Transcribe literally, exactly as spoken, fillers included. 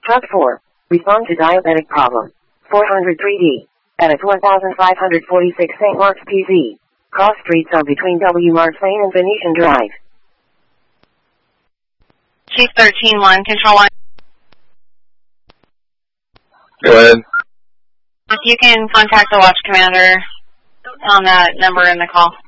Truck four. Respond to diabetic problem. four hundred three D. Edit one thousand five hundred forty-six Saint Mark's P Z. Cross streets are between W. Marks Lane and Venetian Drive. Chief thirteen one, control one. Go ahead. If you can contact the watch commander on that number in the call.